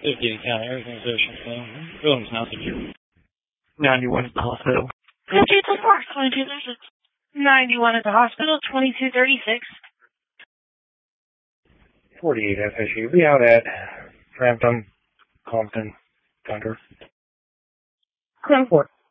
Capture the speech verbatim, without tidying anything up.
fifty County, everything's ocean, so building's not secure. ninety-one at the hospital. fifty to four, twenty-two thirty-six. ninety-one at the hospital, twenty-two thirty-six. forty-eight F S U. Be out at Frampton, Compton, Thunder. Clem Fort.